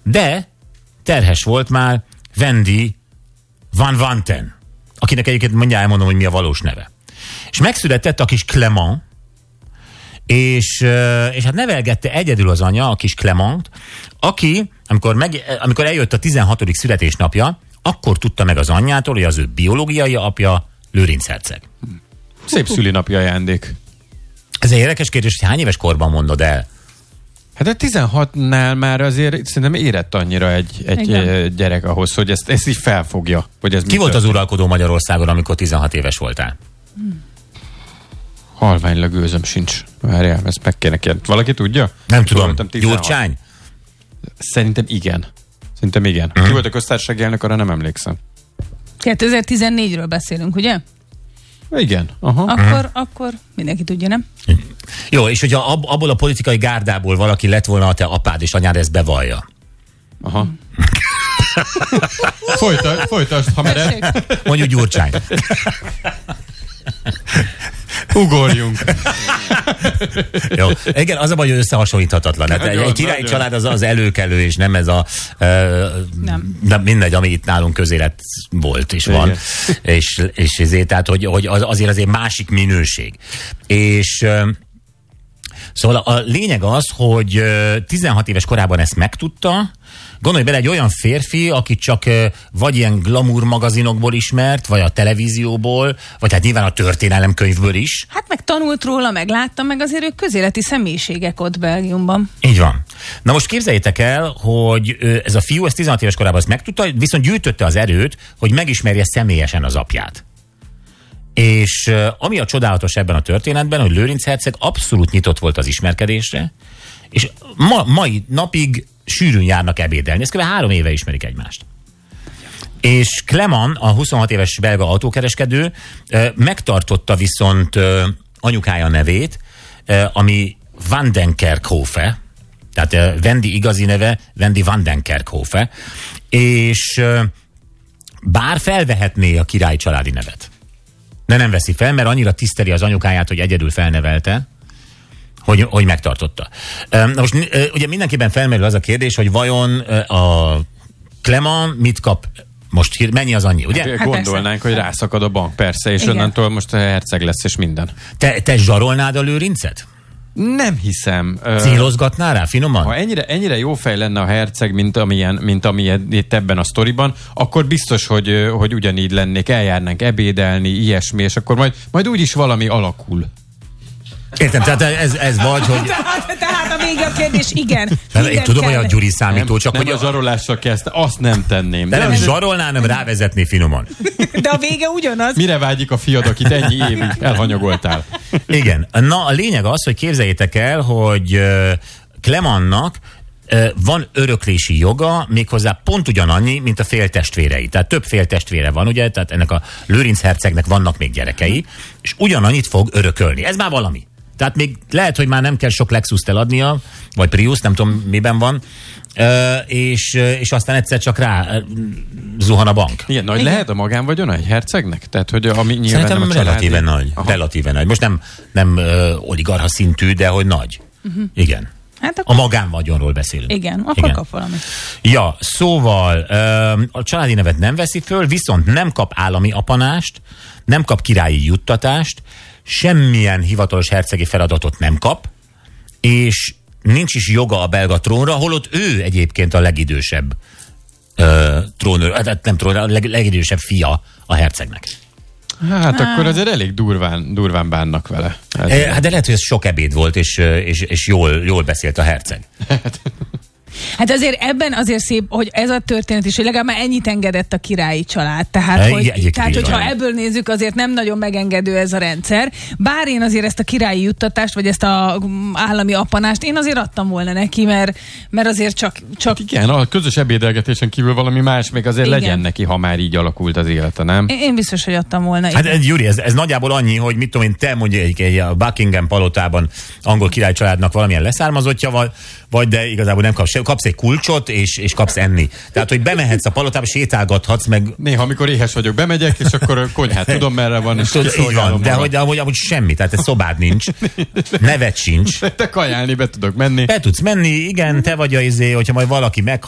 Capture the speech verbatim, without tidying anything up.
de terhes volt már Wendy van Wanten, akinek egyébként mondja, elmondom, hogy mi a valós neve. És megszületett a kis Clement, és, és hát nevelgette egyedül az anya, a kis Clement, aki, amikor, meg, amikor eljött a tizenhatodik születésnapja, akkor tudta meg az anyjától, hogy az ő biológiai apja Lőrinc herceg. Szép szülinapja ajándék. Ez egy érdekes kérdés, hogy hány éves korban mondod el? Hát a tizenhatnál már azért szerintem érett annyira egy, egy gyerek ahhoz, hogy ezt, ezt így felfogja. Hogy ez Ki volt az uralkodó Magyarországon, amikor tizenhat éves voltál? Hmm. Halványlag őzöm sincs. Várjál, ezt meg kéne kérni. Valaki tudja? Nem tudom. Gyurcsány? Szerintem igen. Szerintem igen. Hmm. Ki volt a köztársasági elnök, arra nem emlékszem. kétezer-tizennégyről beszélünk, ugye? Igen. Aha. Akkor, hmm. akkor mindenki tudja, nem? Jó, és hogyha ab, abból a politikai gárdából valaki lett volna a te apád, és anyád ezt bevallja. Aha. Folytasd, folytasd, ha mered. Mondjuk Gyurcsány. Ugorjunk. Jó. Igen, az a baj, hogy összehasonlíthatatlan. Hát egy, egy királyi család az, az előkelő, és nem ez a uh, nem. Nem, mindegy, ami itt nálunk közélet volt, és van. és, és ezért, tehát, hogy, hogy az, azért azért másik minőség. És uh, szóval a lényeg az, hogy tizenhat éves korában ezt megtudta. Gondolj bele, egy olyan férfi, akit csak vagy ilyen glamour magazinokból ismert, vagy a televízióból, vagy hát nyilván a történelemkönyvből is. Hát meg tanult róla, meg látta, meg azért ők közéleti személyiségek ott Belgiumban. Így van. Na most képzeljétek el, hogy ez a fiú, ez tizenhat éves korában ezt megtudta, viszont gyűjtötte az erőt, hogy megismerje személyesen az apját. És ami a csodálatos ebben a történetben, hogy Lőrinc herceg abszolút nyitott volt az ismerkedésre, és ma, mai napig sűrűn járnak ebédelni. Ez kb. három éve ismerik egymást. És Clement, a huszonhat éves belga autókereskedő, megtartotta viszont anyukája nevét, ami Van den Kerkhofe, tehát Wendy igazi neve Wendy Van den Kerkhofe, és bár felvehetné a királyi családi nevet, de nem veszi fel, mert annyira tiszteli az anyukáját, hogy egyedül felnevelte, hogy, hogy megtartotta. Na most ugye mindenképpen felmerül az a kérdés, hogy vajon a Clement mit kap most, mennyi az annyi, ugye? Hát gondolnánk, hogy rászakad a bank, persze, és igen. Onnantól most a herceg lesz, és minden. Te, te zsarolnád a Lőrincet? Nem hiszem. Célozgatnál rá finoman? Ha ennyire, ennyire jó fej lenne a herceg, mint amilyen, mint amilyen itt ebben a sztoriban, akkor biztos, hogy, hogy ugyanígy lennék, eljárnánk ebédelni, ilyesmi, és akkor majd, majd úgyis valami alakul. Értem, tehát ez, ez vagy, hogy... Tehát, tehát a vége a kérdés, igen. Én tudom, hogy a Gyuri számító, csak nem, hogy... Nem a zsarolással kezdte, azt nem tenném. De, de nem zsarolná, nem rávezetné finoman. De a vége ugyanaz. Mire vágyik a fiad, akit ennyi évig elhanyagoltál? Igen. Na, a lényeg az, hogy képzeljétek el, hogy uh, Clementnak uh, van öröklési joga, méghozzá pont ugyanannyi, mint a féltestvérei. Tehát több féltestvére van, ugye? Tehát ennek a Lőrinc hercegnek vannak még gyerekei, és ugyanannyit fog örökölni. Ez már valami. Tehát még lehet, hogy már nem kell sok Lexust eladnia, vagy Prius, nem tudom miben van, és, és aztán egyszer csak rá zuhan a bank. Igen, nagy lehet a magánvagyona egy hercegnek? Tehát, hogy ami nyilván szerintem nem a relatíve családi... nagy. Aha. Relatíve nagy. Most nem, nem uh, oligarcha szintű, de hogy nagy. Uh-huh. Igen. Hát akkor... A magánvagyonról beszélünk. Igen, akkor igen. Kap valamit. Ja, szóval uh, a családi nevet nem veszi föl, viszont nem kap állami apanást, nem kap királyi juttatást, semmilyen hivatalos hercegi feladatot nem kap, és nincs is joga a belga trónra, holott ő egyébként a legidősebb uh, trónőr, nem trónőr, a leg, legidősebb fia a hercegnek. Hát ah. akkor azért elég durván, durván bánnak vele. Ez hát de lehet, hogy ez sok ebéd volt, és, és, és jól, jól beszélt a herceg. Hát azért ebben azért szép, hogy ez a történet is, hogy legalább már ennyit engedett a királyi család. Tehát, e, hogy, tehát hogyha van. Ebből nézzük, azért nem nagyon megengedő ez a rendszer. Bár én azért ezt a királyi juttatást, vagy ezt az állami apanást, én azért adtam volna neki, mert, mert azért csak, csak... Igen, a közös ebédelgetésen kívül valami más még azért igen. legyen neki, ha már így alakult az élete, nem? Én, én biztos, hogy adtam volna. Hát ez, Gyuri, ez, ez nagyjából annyi, hogy mit tudom én, te mondja egy, egy a Buckingham palotában angol király családnak valamilyen leszármazottja, vagy, vagy de igazából nem kapsz, kapsz egy kulcsot, és, és kapsz enni. Tehát, hogy bemehetsz a palotába, sétálgathatsz meg. Néha, amikor éhes vagyok, bemegyek, és akkor konyhát tudom, merre van, és így van, de hogy amúgy, amúgy semmi, tehát ez szobád nincs, nevet sincs. Te kajálni be tudok menni. Be tudsz menni, igen, te vagy a izé, hogyha majd valaki meg